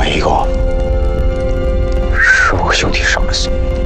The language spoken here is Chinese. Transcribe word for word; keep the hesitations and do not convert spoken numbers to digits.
一个是我兄弟杀死。